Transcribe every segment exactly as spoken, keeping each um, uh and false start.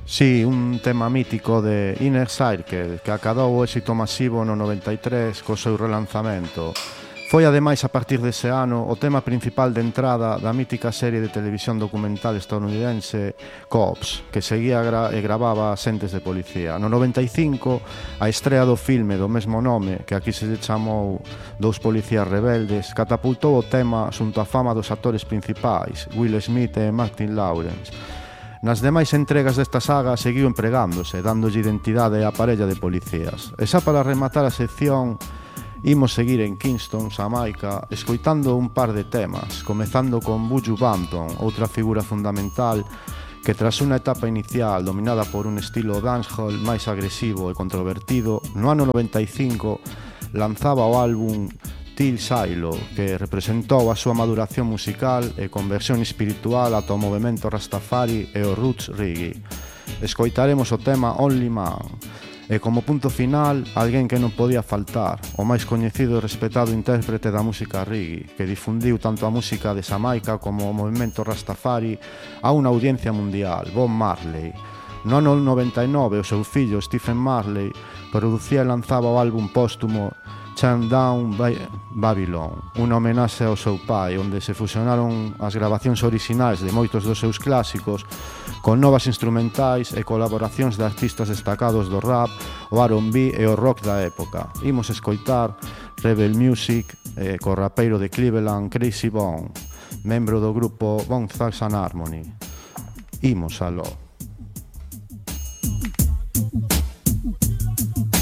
Sí, un tema mítico de Inner Circle que acadou o éxito masivo no noventa e tres co seu relanzamento. Foi ademais a partir dese ano o tema principal de entrada da mítica serie de televisión documental estadounidense Cops, que seguía gra e gravaba Asentes de Policía. No noventa e cinco, a estrea do filme do mesmo nome, que aquí se chamou Dous Policías Rebeldes, catapultou o tema xunto á fama dos actores principais, Will Smith e Martin Lawrence. Nas demais entregas desta saga seguiu empregándose, dándolle identidade á parella de policías. E xa para rematar a sección, imos seguir en Kingston, Xamaica, escoitando un par de temas, comezando con Buju Banton, outra figura fundamental que tras unha etapa inicial dominada por un estilo dancehall máis agresivo e controvertido, no ano noventa e cinco lanzaba o álbum Till Silo, que representou a súa maduración musical e conversión espiritual ata o movemento Rastafari e o Roots Reggae. Escoitaremos o tema Only Man, e como punto final, alguén que non podía faltar, o máis coñecido e respetado intérprete da música reggae, que difundiu tanto a música de Xamaica como o movemento Rastafari a unha audiencia mundial, Bob Marley. No ano noventa e nove, o seu fillo Stephen Marley producía e lanzaba o álbum póstumo Chant Down Babylon, unha homenaxe ao seu pai, onde se fusionaron as grabacións orixinais de moitos dos seus clásicos con novas instrumentais e colaboracións de artistas destacados do rap, o R and B e o rock da época. Imos escoitar Rebel Music eh, co rapeiro de Cleveland Crazy Bone, membro do grupo Bone Thugs and Harmony. Imos aló.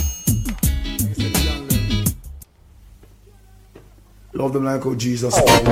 Love them like how Jesus